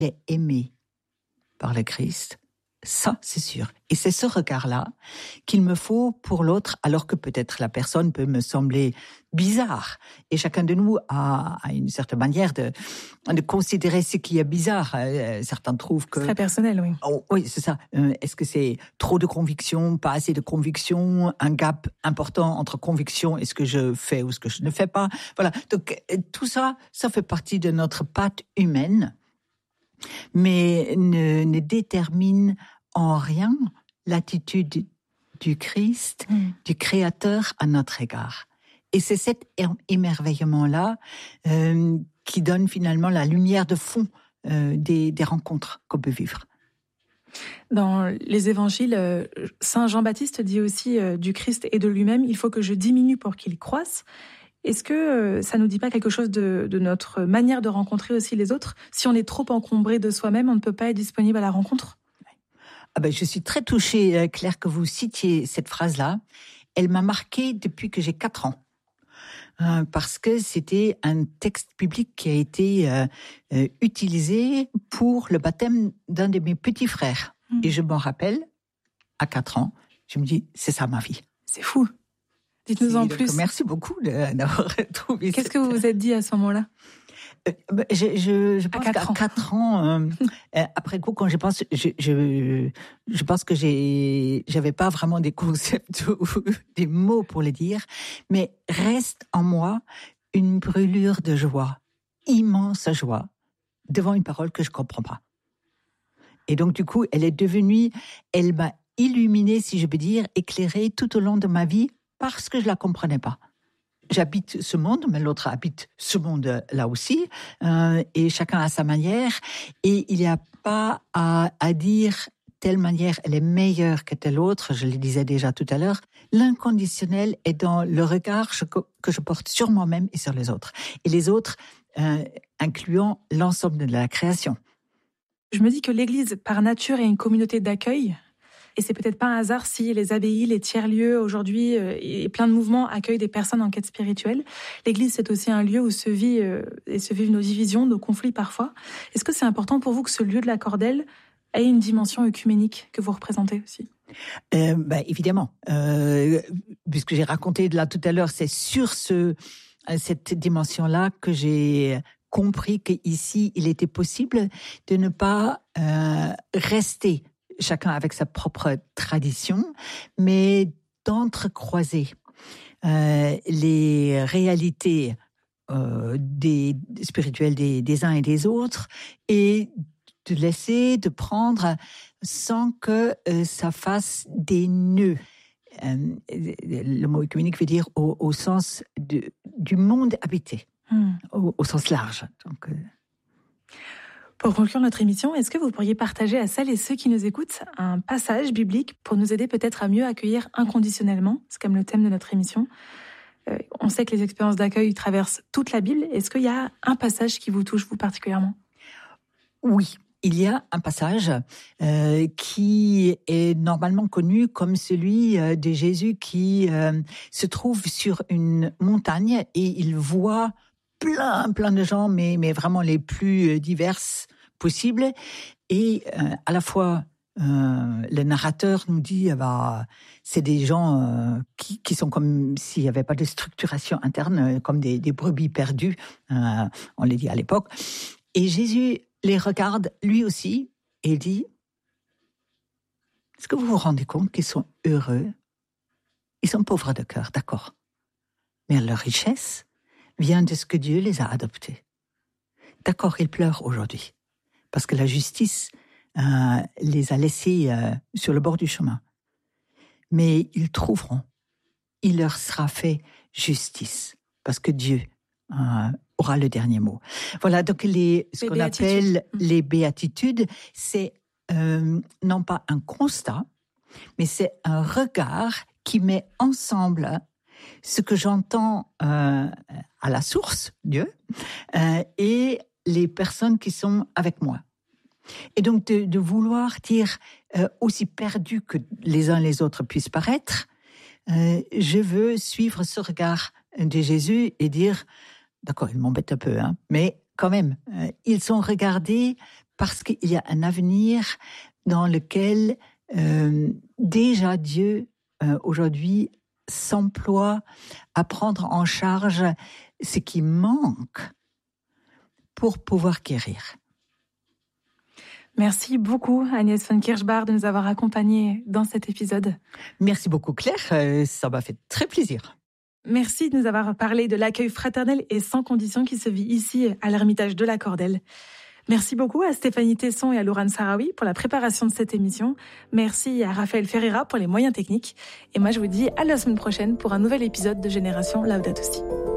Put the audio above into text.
est aimé par le Christ. Ça, c'est sûr. Et c'est ce regard-là qu'il me faut pour l'autre, alors que peut-être la personne peut me sembler bizarre. Et chacun de nous a une certaine manière de considérer ce qui est bizarre. Certains trouvent que... C'est très personnel, oui. Oh, oui, c'est ça. Est-ce que c'est trop de conviction, pas assez de conviction, un gap important entre conviction et ce que je fais ou ce que je ne fais pas. Voilà. Donc, tout ça, ça fait partie de notre patte humaine, mais ne détermine en rien l'attitude du Christ, du Créateur à notre égard. Et c'est cet émerveillement-là qui donne finalement la lumière de fond des rencontres qu'on peut vivre. Dans les évangiles, Saint Jean-Baptiste dit aussi du Christ et de lui-même, il faut que je diminue pour qu'il croisse. Est-ce que ça ne nous dit pas quelque chose de notre manière de rencontrer aussi les autres ? Si on est trop encombré de soi-même, on ne peut pas être disponible à la rencontre ? Je suis très touchée, Claire, que vous citiez cette phrase-là. Elle m'a marquée depuis que j'ai 4 ans. Parce que c'était un texte biblique qui a été utilisé pour le baptême d'un de mes petits frères. Et je m'en rappelle, à 4 ans, je me dis, c'est ça ma vie. C'est fou. Dites-nous en plus. Merci beaucoup d'avoir trouvé. Qu'est-ce que vous vous êtes dit à ce moment-là ? Je pense qu'à 4 ans, après coup, quand je pense, je pense que j'avais pas vraiment des concepts ou des mots pour le dire, mais reste en moi une brûlure de joie, immense joie, devant une parole que je comprends pas. Et donc, du coup, elle m'a illuminée, si je peux dire, éclairée tout au long de ma vie, parce que je la comprenais pas. J'habite ce monde, mais l'autre habite ce monde là aussi, et chacun a sa manière, et il n'y a pas à dire telle manière elle est meilleure que telle autre, je le disais déjà tout à l'heure. L'inconditionnel est dans le regard que je porte sur moi-même et sur les autres, et les autres incluant l'ensemble de la création. Je me dis que l'Église, par nature, est une communauté d'accueil. Et c'est peut-être pas un hasard si les abbayes, les tiers-lieux aujourd'hui et plein de mouvements accueillent des personnes en quête spirituelle. L'Église, c'est aussi un lieu où se vivent nos divisions, nos conflits parfois. Est-ce que c'est important pour vous que ce lieu de la Cordelle ait une dimension œcuménique que vous représentez aussi ? Évidemment. Puisque j'ai raconté là tout à l'heure, c'est sur cette dimension-là que j'ai compris qu'ici, il était possible de ne pas rester chacun avec sa propre tradition, mais d'entrecroiser les réalités spirituelles des uns et des autres, et de prendre sans que ça fasse des nœuds. Le mot œcuménique veut dire au sens du monde habité, au sens large. Donc, Pour conclure notre émission, est-ce que vous pourriez partager à celles et ceux qui nous écoutent un passage biblique pour nous aider peut-être à mieux accueillir inconditionnellement ? C'est comme le thème de notre émission. On sait que les expériences d'accueil traversent toute la Bible. Est-ce qu'il y a un passage qui vous touche, vous, particulièrement ? Oui, il y a un passage qui est normalement connu comme celui de Jésus qui se trouve sur une montagne et il voit plein de gens, mais vraiment les plus diverses possibles. Et à la fois, le narrateur nous dit, c'est des gens qui sont comme s'il n'y avait pas de structuration interne, comme des brebis perdues, on l'a dit à l'époque. Et Jésus les regarde lui aussi et dit, est-ce que vous vous rendez compte qu'ils sont heureux ? Ils sont pauvres de cœur, d'accord. Mais leur richesse vient de ce que Dieu les a adoptés. D'accord, ils pleurent aujourd'hui, parce que la justice les a laissés sur le bord du chemin. Mais ils trouveront, il leur sera fait justice, parce que Dieu aura le dernier mot. Voilà, donc ce qu'on appelle les béatitudes, c'est non pas un constat, mais c'est un regard qui met ensemble ce que j'entends à la source, Dieu, et les personnes qui sont avec moi. Et donc de vouloir dire, aussi perdu que les uns les autres puissent paraître, je veux suivre ce regard de Jésus et dire, d'accord, il m'embête un peu, mais quand même, ils sont regardés parce qu'il y a un avenir dans lequel déjà Dieu aujourd'hui s'emploie à prendre en charge ce qui manque pour pouvoir guérir. Merci beaucoup Agnès von Kirchbach de nous avoir accompagnés dans cet épisode. Merci beaucoup Claire, ça m'a fait très plaisir. Merci de nous avoir parlé de l'accueil fraternel et sans condition qui se vit ici à l'Ermitage de la Cordelle. Merci beaucoup à Stéphanie Tesson et à Laurent Sarawi pour la préparation de cette émission. Merci à Raphaël Ferreira pour les moyens techniques. Et moi, je vous dis à la semaine prochaine pour un nouvel épisode de Génération Laudato Si.